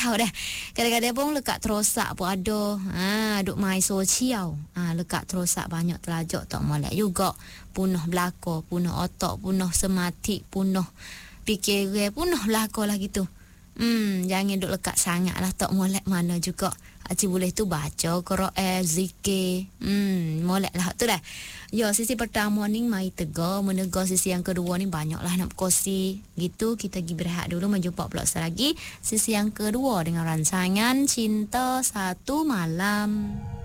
tahu dah. Kadang-kadang pun lekat terosak pun ada. Duk main sosial. Lekat terosak banyak telajak tak molek juga. Punah belaka, punah otak, punah sematik, punah fikiran, punah belaka lah gitu. Jangan duk lekat sangat lah, tak molek mana juga. Aci boleh tu baca Quran, zikir. Molek lah tu dah. Ya, sisi pertama ni mai tegar, menegar sisi yang kedua ni banyaklah nak berkongsi. Gitu, kita pergi berehat dulu, menjumpa pula lagi sisi yang kedua dengan rancangan Cinta Satu Malam.